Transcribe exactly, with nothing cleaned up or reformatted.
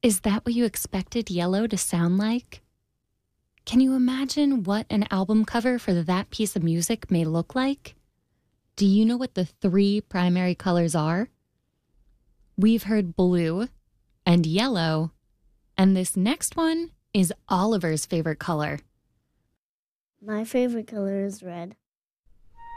Is that what you expected Yellow to sound like? Can you imagine what an album cover for that piece of music may look like? Do you know what the three primary colors are? We've heard blue and yellow, and this next one is Oliver's favorite color. My favorite color is red.